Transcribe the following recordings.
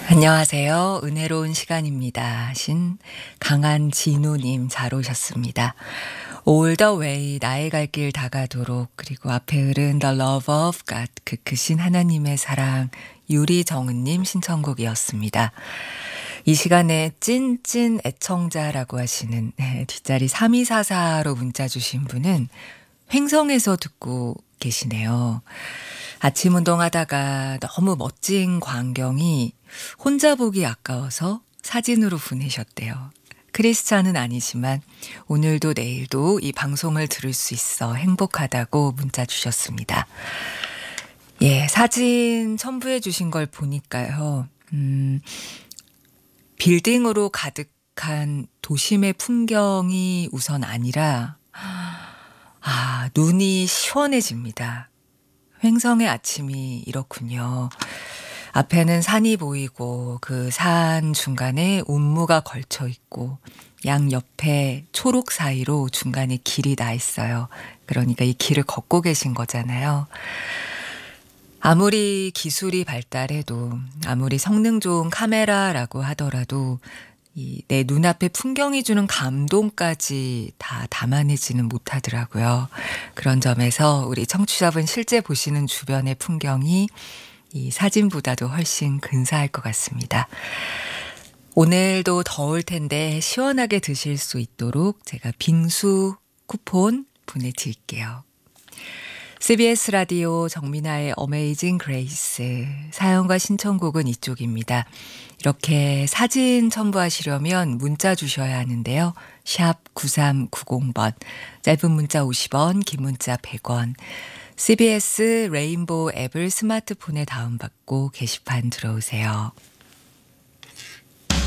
안녕하세요. 은혜로운 시간입니다. 신 강한진우님 잘 오셨습니다. All the way 나의 갈 길 다가도록 그리고 앞에 흐른 The Love of God 그 크신 하나님의 사랑 유리정은님 신청곡이었습니다. 이 시간에 찐찐 애청자라고 하시는 뒷자리 3244로 문자 주신 분은 횡성에서 듣고 계시네요. 아침 운동하다가 너무 멋진 광경이 혼자 보기 아까워서 사진으로 보내셨대요. 크리스찬은 아니지만 오늘도 내일도 이 방송을 들을 수 있어 행복하다고 문자 주셨습니다. 예, 사진 첨부해 주신 걸 보니까요. 빌딩으로 가득한 도심의 풍경이 우선 아니라 눈이 시원해집니다. 횡성의 아침이 이렇군요. 앞에는 산이 보이고 그 산 중간에 운무가 걸쳐 있고 양 옆에 초록 사이로 중간에 길이 나 있어요. 그러니까 이 길을 걷고 계신 거잖아요. 아무리 기술이 발달해도 아무리 성능 좋은 카메라라고 하더라도 내 눈앞에 풍경이 주는 감동까지 다 담아내지는 못하더라고요. 그런 점에서 우리 청취자분 실제 보시는 주변의 풍경이 이 사진보다도 훨씬 근사할 것 같습니다. 오늘도 더울 텐데 시원하게 드실 수 있도록 제가 빙수 쿠폰 보내드릴게요. CBS 라디오 정민아의 어메이징 그레이스 사연과 신청곡은 이쪽입니다. 이렇게 사진 첨부하시려면 문자 주셔야 하는데요. 샵 9390번 짧은 문자 50원 긴 문자 100원 CBS 레인보우 앱을 스마트폰에 다운받고 게시판 들어오세요.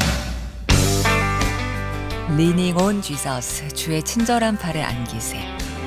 Leaning on Jesus 주의 친절한 팔에 안기세